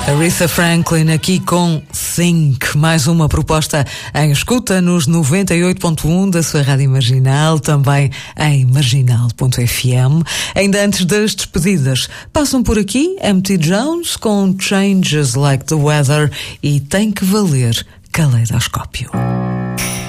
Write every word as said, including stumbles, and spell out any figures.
Aretha Franklin aqui com Think, mais uma proposta em escuta nos noventa e oito ponto um da sua Rádio Marginal, também em marginal ponto f m. Ainda antes das despedidas, passam por aqui M T Jones com Changes Like the Weather e Tem que Valer, Caleidoscópio.